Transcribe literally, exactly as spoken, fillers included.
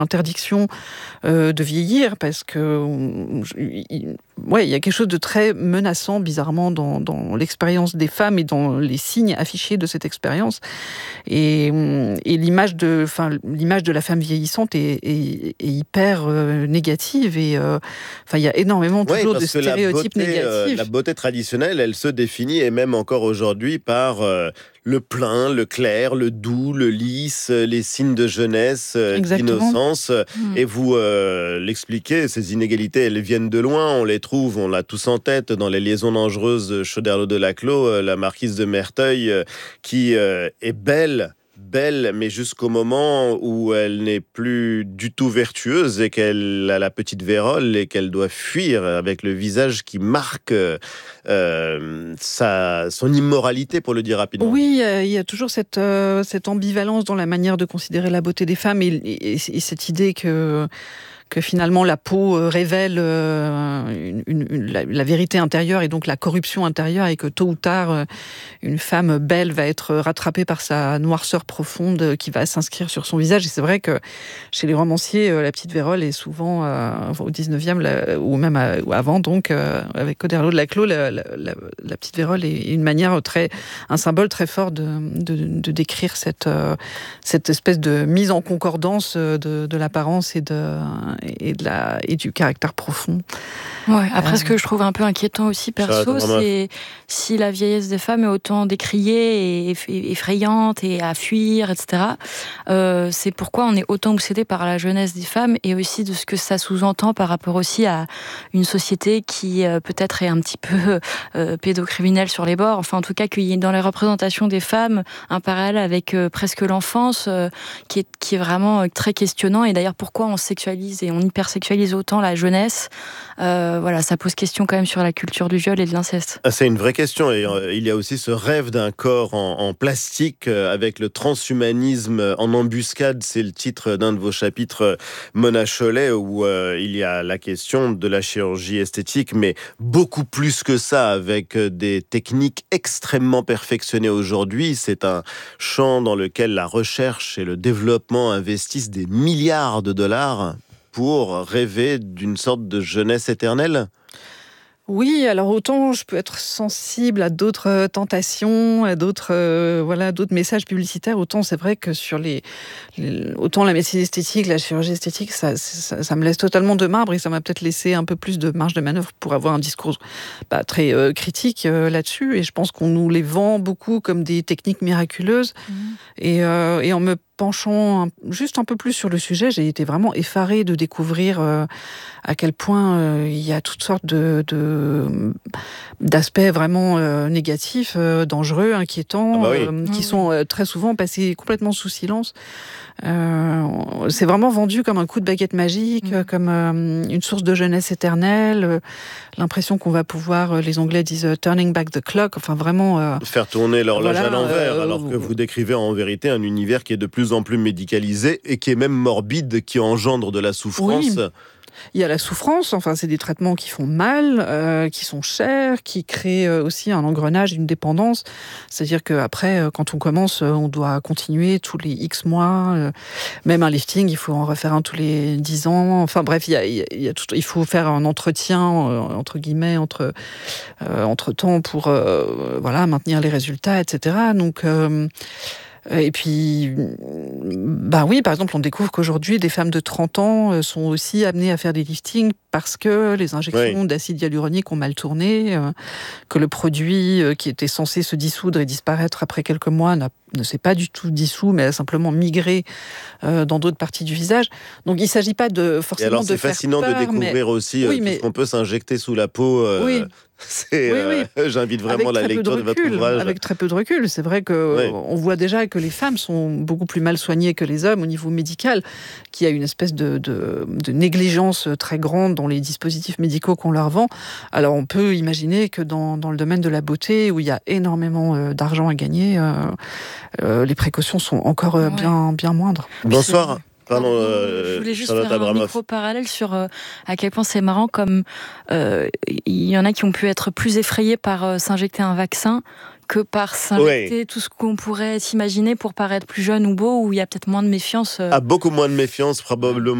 interdiction euh, de vieillir parce que on, il, ouais, il y a quelque chose de très menaçant, bizarrement, dans, dans l'expérience des femmes et dans les signes affichés de cette expérience. Et, et l'image de, enfin, l'image de la femme vieillissante est, est, est hyper euh, négative. Et euh, enfin, il y a énormément toujours oui, de stéréotypes la beauté, négatifs. Euh, la beauté traditionnelle, elle se définit, et même encore aujourd'hui, par euh, le plein, le clair, le doux, le lisse, les signes de jeunesse, euh, d'innocence. Mmh. Et vous euh, l'expliquez, ces inégalités, elles viennent de loin. On les trouve, on l'a tous en tête, dans les liaisons dangereuses Choderlos de Laclos, euh, la marquise de Merteuil, euh, qui euh, est belle, belle, mais jusqu'au moment où elle n'est plus du tout vertueuse et qu'elle a la petite vérole et qu'elle doit fuir avec le visage qui marque euh, sa, son immoralité, pour le dire rapidement. Oui, euh, il y a toujours cette, euh, cette ambivalence dans la manière de considérer la beauté des femmes et, et, et cette idée que... que finalement la peau révèle une, une, une, la, la vérité intérieure et donc la corruption intérieure, et que tôt ou tard, une femme belle va être rattrapée par sa noirceur profonde qui va s'inscrire sur son visage. Et c'est vrai que chez les romanciers, la petite vérole est souvent, euh, au dix-neuvième, la, ou même à, ou avant, donc, euh, avec Choderlos de Laclos, la, la, la, la petite vérole est une manière très, un symbole très fort de, de, de décrire cette, euh, cette espèce de mise en concordance de, de l'apparence et de... Et, de la, et du caractère profond. Ouais, après, euh... ce que je trouve un peu inquiétant aussi, perso, c'est si la vieillesse des femmes est autant décriée et effrayante et à fuir, et cetera. Euh, c'est pourquoi on est autant obsédé par la jeunesse des femmes, et aussi de ce que ça sous-entend par rapport aussi à une société qui euh, peut-être est un petit peu euh, pédocriminelle sur les bords. Enfin, en tout cas, qu'il y ait dans les représentations des femmes un parallèle avec euh, presque l'enfance euh, qui, est, qui est vraiment euh, très questionnant. Et d'ailleurs, pourquoi on sexualise et on hypersexualise autant la jeunesse, euh, voilà, ça pose question quand même sur la culture du viol et de l'inceste. C'est une vraie question, et euh, il y a aussi ce rêve d'un corps en, en plastique euh, avec le transhumanisme en embuscade. C'est le titre d'un de vos chapitres, Mona Chollet, où euh, il y a la question de la chirurgie esthétique, mais beaucoup plus que ça, avec des techniques extrêmement perfectionnées aujourd'hui. C'est un champ dans lequel la recherche et le développement investissent des milliards de dollars pour rêver d'une sorte de jeunesse éternelle. Oui, alors autant je peux être sensible à d'autres tentations, à d'autres, euh, voilà, d'autres messages publicitaires, autant c'est vrai que sur les, les autant la médecine esthétique, la chirurgie esthétique, ça, ça, ça me laisse totalement de marbre, et ça m'a peut-être laissé un peu plus de marge de manœuvre pour avoir un discours bah, très euh, critique euh, là-dessus. Et je pense qu'on nous les vend beaucoup comme des techniques miraculeuses. Mmh. Et, euh, et en me penchant un, juste un peu plus sur le sujet, j'ai été vraiment effarée de découvrir euh, à quel point euh, il y a toutes sortes de, de d'aspects vraiment euh, négatifs, euh, dangereux, inquiétants, ah bah oui. euh, qui oui. sont euh, très souvent passés complètement sous silence. Euh, c'est vraiment vendu comme un coup de baguette magique, mmh. comme euh, une source de jeunesse éternelle, euh, l'impression qu'on va pouvoir, euh, les Anglais disent uh, turning back the clock, enfin vraiment... Euh, faire tourner l'horloge voilà, à l'envers, euh, alors que vous décrivez en vérité un univers qui est de plus en plus médicalisé et qui est même morbide, qui engendre de la souffrance. Oui. Il y a la souffrance, enfin c'est des traitements qui font mal, euh, qui sont chers, qui créent aussi un engrenage, une dépendance. C'est-à-dire qu'après, quand on commence, on doit continuer tous les X mois. Euh, même un lifting, il faut en refaire un tous les dix ans. Enfin bref, il, y a, il, y a tout, il faut faire un entretien, euh, entre guillemets, entre, euh, entre temps pour euh, voilà, maintenir les résultats, et cetera. Donc... Euh, Et puis, bah oui, par exemple, on découvre qu'aujourd'hui, des femmes de trente ans sont aussi amenées à faire des liftings parce que les injections oui. d'acide hyaluronique ont mal tourné, euh, que le produit qui était censé se dissoudre et disparaître après quelques mois n'a, ne s'est pas du tout dissous, mais a simplement migré euh, dans d'autres parties du visage. Donc, il ne s'agit pas de forcément et alors, de faire c'est fascinant peur, de découvrir mais... aussi oui, tout mais... ce qu'on peut s'injecter sous la peau. Euh... Oui. C'est, oui, euh, oui. J'invite vraiment avec la lecture de, de, recul, de votre ouvrage. Avec très peu de recul. C'est vrai qu'on oui. voit déjà que les femmes sont beaucoup plus mal soignées que les hommes au niveau médical, qu'il y a une espèce de, de, de négligence très grande dans les dispositifs médicaux qu'on leur vend. Alors on peut imaginer que dans, dans le domaine de la beauté, où il y a énormément euh, d'argent à gagner, euh, euh, les précautions sont encore euh, ouais. bien, bien moindres. Bonsoir. Pardon, euh, je voulais juste Charlotte faire un Abramoff. Micro-parallèle sur euh, à quel point c'est marrant, comme il euh, y en a qui ont pu être plus effrayés par euh, s'injecter un vaccin que par s'injecter oui. tout ce qu'on pourrait s'imaginer pour paraître plus jeune ou beau, où il y a peut-être moins de méfiance. Ah, beaucoup moins de méfiance, probablement.